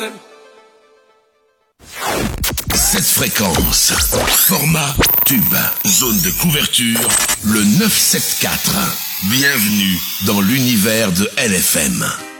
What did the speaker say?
Cette fréquence, format tube, zone de couverture, le 974. Bienvenue dans l'univers de LFM.